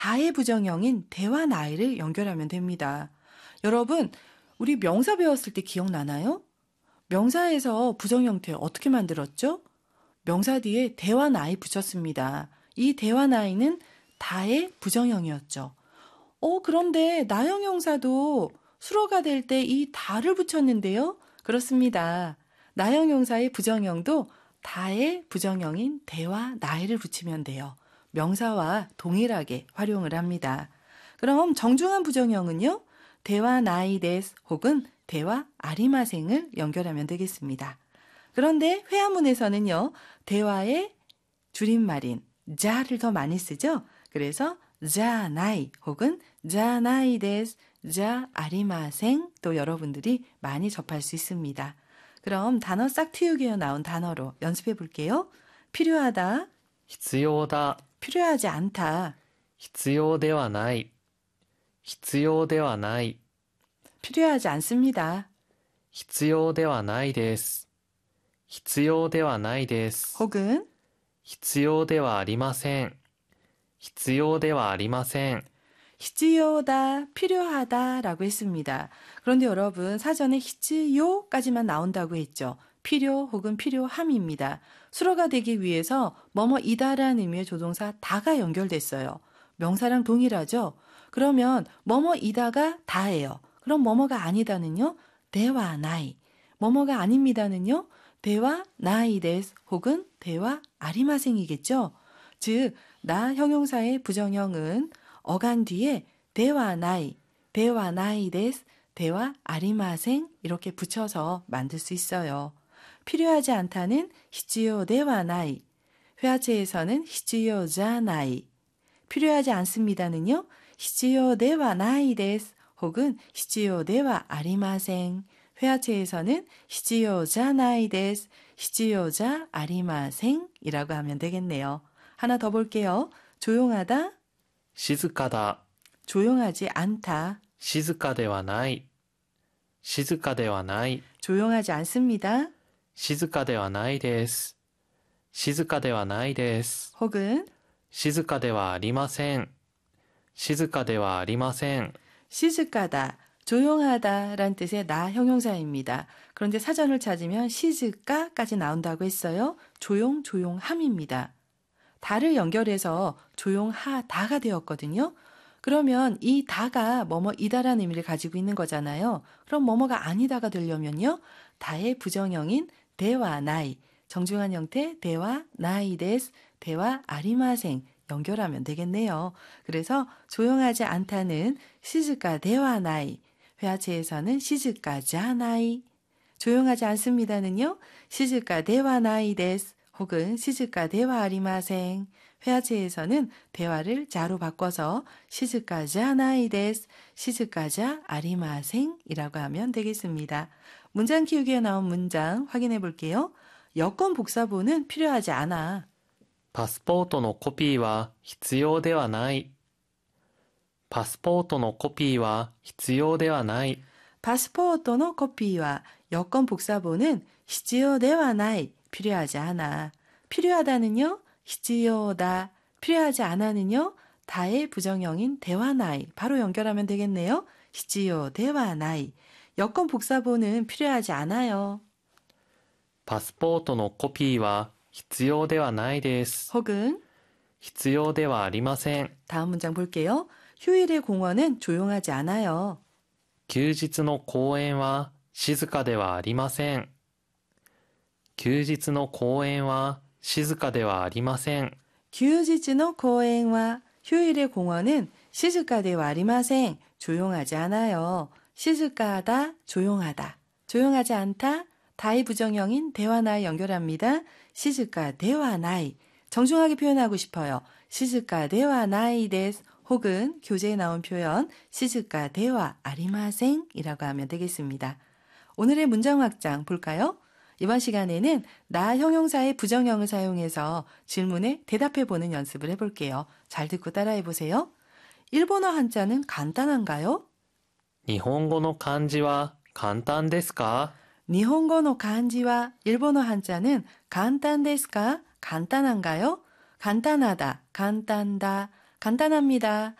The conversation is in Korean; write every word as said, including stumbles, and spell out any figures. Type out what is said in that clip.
다의 부정형인 대와 나이를 연결하면 됩니다. 여러분, 우리 명사 배웠을 때 기억나나요? 명사에서 부정 형태 어떻게 만들었죠? 명사 뒤에 대와 나이 붙였습니다. 이 대와 나이는 다의 부정형이었죠. 어, 그런데 나형 형사도 수로가 될 때 이 다를 붙였는데요? 그렇습니다. 나형 형사의 부정형도 다의 부정형인 대와 나이를 붙이면 돼요. 명사와 동일하게 활용을 합니다. 그럼 정중한 부정형은요? 대와 나이 데스 혹은 대와 아리마생을 연결하면 되겠습니다. 그런데 회화문에서는요, 대화의 줄임말인 자를 더 많이 쓰죠. 그래서 자 나이 혹은 자 나이 데스, 자 아리마생 또 여러분들이 많이 접할 수 있습니다. 그럼 단어 싹틔우기에 나온 단어로 연습해 볼게요. 필요하다, 必要だ、 필요하지 않다, 必要ではない、必要ではない、 필요하지 않습니다. 必要ではないです。必要ではないです。 혹은 必要ではありません。必要ではありません。 히치요다, 필요하다 라고 했습니다. 그런데 여러분 사전에 히치요까지만 나온다고 했죠. 필요 혹은 필요함입니다. 수로가 되기 위해서 뭐뭐이다라는 의미의 조동사 다가 연결됐어요. 명사랑 동일하죠? 그러면 뭐뭐이다가 다예요. 그럼 뭐뭐가 아니다는요? 대와 나이. 뭐뭐가 아닙니다는요? 대와 나이 데스 혹은 대와 아리마생이겠죠? 즉, 나 형용사의 부정형은 어간 뒤에 대와 나이, 대와 나이 데스, 대와 아리마생 이렇게 붙여서 만들 수 있어요. 필요하지 않다는 히치요 대와 나이, 회화체에서는 히치요 자 나이, 필요하지 않습니다는요, 히치요 대와 나이 데스 혹은 히치요 대와 아리마생, 회화체에서는 히치요 자 나이 데스, 히치요 자 아리마생 이라고 하면 되겠네요. 하나 더 볼게요. 조용하다, 静かだ、 조용하지 않다, 静かではない。静かではない。 조용하지 않습니다. 静かではないです。静かではないです。 혹은 静かではありません。静かではありません。 시즈까다, 조용하다 란 뜻의 나 형용사입니다. 그런데 사전을 찾으면 시즈까까지 나온다고 했어요. 조용, 조용함입니다. 다를 연결해서 조용하다가 되었거든요. 그러면 이 다가 뭐뭐이다라는 의미를 가지고 있는 거잖아요. 그럼 뭐뭐가 아니다가 되려면요. 다의 부정형인 대와 나이, 정중한 형태 대와 나이 데스, 대와 아리마생 연결하면 되겠네요. 그래서 조용하지 않다는 시즈까 대와 나이, 회화체에서는 시즈까 자 나이, 조용하지 않습니다는요. 시즈까 대와 나이 데스 혹은 시즈까 대화 아리마생, 회화체에서는 대화를 자로 바꿔서 시즈까 자 나이 데스, 시즈까 자 아리마생 이라고 하면 되겠습니다. 문장 키우기에 나온 문장 확인해 볼게요. 여권 복사본은 필요하지 않아. パスポートのコピーは必要ではない。パスポートのコピーは必要ではない。 파스포토의 코피와 여권 복사본은 히치요데와 나이, 필요하지 않아. 필요하다는요, 히치요다. 필요하지 않아는요, 다의 부정형인 대와 나이, 바로 연결하면 되겠네요. 히치요데와 나이. 여권 복사본은 필요하지 않아요. パスポートのコピーは必要ではないです。 혹은 必要ではありません。 다음 문장 볼게요. 휴일의 공원은 조용하지 않아요. 休日の公園は静かではありません。休日の公園は静かではありません。 규지츠노 고행와 휴일의 공원은 시즈카데와 아리마생, 조용하지 않아요. 시즈카다, 조용하다. 조용하지 않다, 다의 부정형인 대화나이 연결합니다. 시즈카 대화나이. 정중하게 표현하고 싶어요. 시즈카 대화나이 데스 혹은 교재에 나온 표현 시즈카 대화 아리마생 이라고 하면 되겠습니다. 오늘의 문장 확장 볼까요? 이번 시간에는 나 형용사의 부정형을 사용해서 질문에 대답해보는 연습을 해볼게요. 잘 듣고 따라해보세요. 일본어 한자는 간단한가요? 日本語の漢字は簡単ですか? 니혼고노 간지와 일본어 한자는 간단 데스까? 간단한가요? 간단하다, 간단다, 간단합니다.